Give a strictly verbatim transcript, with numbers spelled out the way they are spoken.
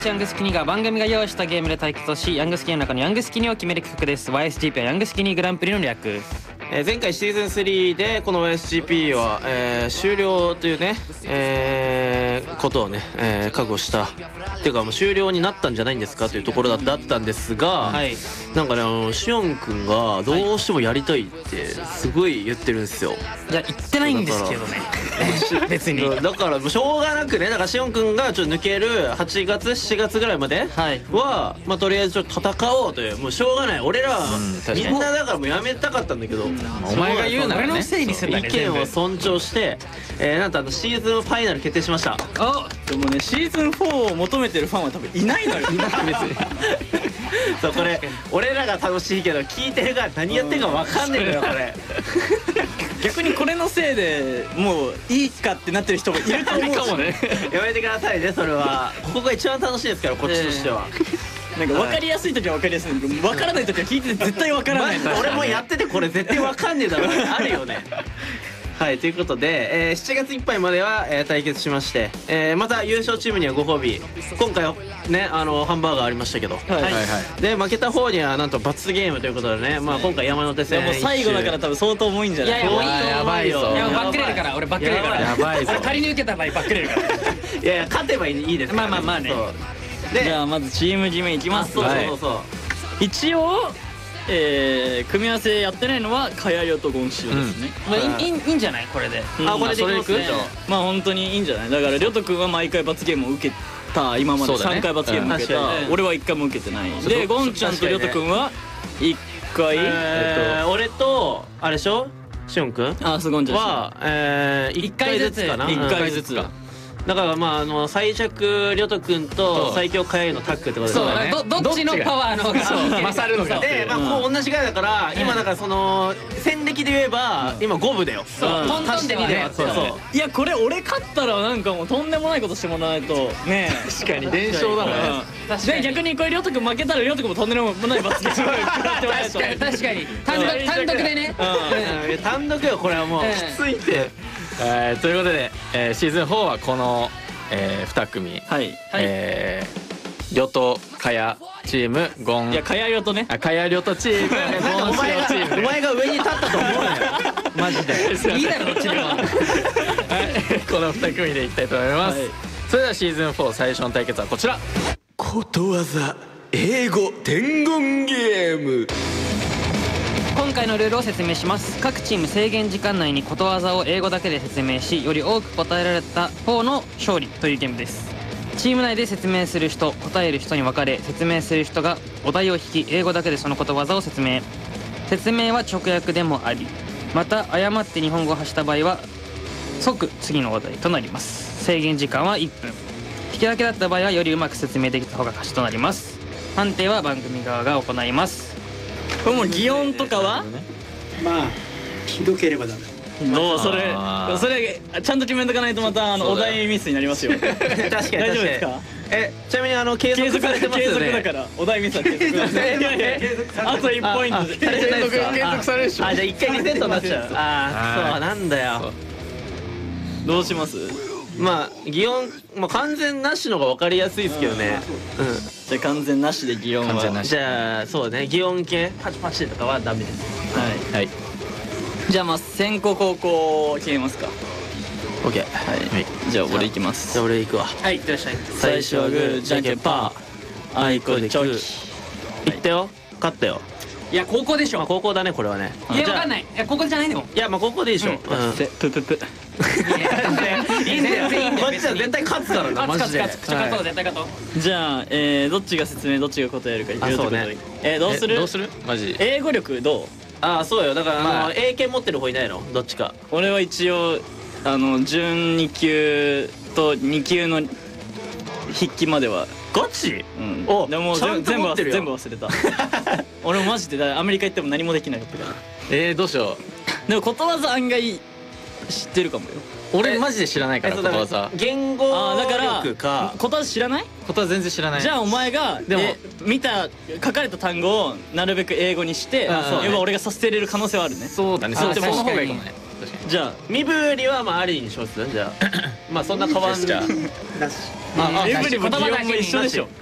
ヤングスキニが番組が用意したゲームで対決をし、ヤングスキニの中のヤングスキニを決める企画です。 ワイエスジーピー はヤングスキニグランプリの略。 えー、前回シーズンスリーでこの ワイエスジーピー は、えー、終了というね、えー、ことをね、えー、覚悟したっていうかもう終了になったんじゃないんですかというところだったんですが、はい、なんかねあのシオンくんがどうしてもやりたいってすごい言ってるんですよ。 いや言ってないんですけどね別にだからもうしょうがなくね、だからシオンくんがちょっと抜けるはちがつしちがつぐらいまでは、はい、まあとりあえずちょっと戦おうという、もうしょうがない、俺らはみんなだからもうやめたかったんだけど、 お前が言うならね、俺のせいにするんだね、 意見を尊重して、えー、なんとあのシーズンファイナル決定しました。 あでもねシーズンフォーを求めてるファンは多分いないのよ。いない別にそうこれ俺らが楽しいけど聞いてるから何やってるか分かんねえんだよこれ逆にこれのせいでもういいかってなってる人もいると思うかもねやめてくださいねそれは。ここが一番楽しいですからこっちとしては。 なんか分かりやすい時は分かりやすいんだけど分からない時は聞いてて絶対分からない。 俺もやっててこれ絶対分かんねえだろあるよね。はいということで、えー、しちがついっぱいまでは、えー、対決しまして、えー、また優勝チームにはご褒美、今回はねあのハンバーガーありましたけど、はいはい、で負けた方にはなんと罰ゲームということでね、まあ今回山手線もう最後だから多分相当重いんじゃない。 いやいややばいよ。いやバックれるから、俺バックれるからやばいぞ。仮に受けた場合バックれるからいやいや勝てばいいですから、 まあまあまあね。 じゃあまずチーム決めいきます。 そうそうそう、 一応えー、組み合わせやってないのはカヤリョとゴンシオですね。 まあいいいいんじゃないこれで。 あこれでいきますね。 まあ本当にいいんじゃない。だからリョト君は毎回罰ゲームを受けた、今までさんかい罰ゲーム受けた。俺はいっかいも受けてない。でゴンちゃんとリョト君はいっかい、 俺とあれでしょシオン君あそうゴンちゃんはえいっかいずつかな。 いっかいずつだからまああの最弱リョト君と最強カヤイのタッグってことですよね。そうどっちのパワーの方が勝るのかで、まあこう同じぐらいだから今だからその戦歴で言えば今五分だよ。そうトントンでにで割って。 いやこれ俺勝ったらなんかもうとんでもないことしてもらわないとね。 確かに連勝だもんね。 で逆にこれリョト君負けたらリョト君もとんでもない罰ゲームを食らってもらえないと。 確かに確かに単独でね。 単独よこれはもうきついって。 えー、ということで、えー、シーズンフォーはこの、えー、に組、 はいえー、リョトカヤチームゴン、 いやカヤリョトね、 あカヤリョトチームゴンシオチーム、 お前が上に立ったと思うよマジでいいだろどっちでも。はいこのに組でいきたいと思います、はい、それではシーズンフォー最初の対決はこちら、 ことわざ英語伝言ゲーム。 今回のルールを説明します。各チーム制限時間内にことわざを英語だけで説明し、より多く答えられた方の勝利というゲームです。チーム内で説明する人、答える人に分かれ、説明する人がお題を引き、英語だけでそのことわざを説明。説明は直訳でもあり、また誤って日本語を発した場合は即次のお題となります。制限時間はいっぷん。引き分けだった場合はよりうまく説明できた方が勝ちとなります。判定は番組側が行います。 これもう擬音とかはまあひどければダメ。 どうそれそれちゃんと決めとかないとまたあのお題ミスになりますよ。 確かに大丈夫ですか。えちなみにあの継続されてますよね。 継続だからお題ミスは継続だ。いやいやあといちポイントで継続されるでしょ。あじゃあいっかいリセットになっちゃう。ああそうなんだよ。 どうします？ まあ擬音まあ完全なしのが分かりやすいですけどね。うんじゃあ完全なしで擬音はじゃあそうね擬音系パチパチとかはダメです。 はいはい。じゃあまあ先攻後攻決めますか。 オッケー。 はいじゃあ俺いきます。 じゃあ俺いくわ。 はいいってらっしゃい。 最初はグーじゃんけんパーあいこでチョキ。 いったよ勝ったよ。 いや高校でしょ。 高校だねこれはね。 いやわかんない。いや高校じゃないの。 いやまあ高校でいいでしょ。 プププいいんだよこっちは絶対勝つからなマジで。 勝つ勝つ勝つ絶対勝とう。 じゃあえどっちが説明どっちが答えるかあそうね。 えどうするどうするマジ英語力どう？ ああそうよだからあの英検持ってる方いないのどっちか。 俺は一応あの準に級とに級の筆記までは。 ガチ？ うんおでも全部全部忘れた。俺もマジでアメリカ行っても何もできなかったから。 えーどうしよう。でもことわざ案外知ってるかもよ。 俺マジで知らないからことわざ。 言語力かことわざ知らない？ ことわざ全然知らない。 じゃあお前がでも見た書かれた単語をなるべく英語にして要は俺がさせれる可能性はあるね。 そうだね。そうでもその方がいいかもね。 じゃあ身振りはまあありにしますじゃあ。 まあそんな変わんジェスチャーなし。 エブリも擬音も一緒でしょ。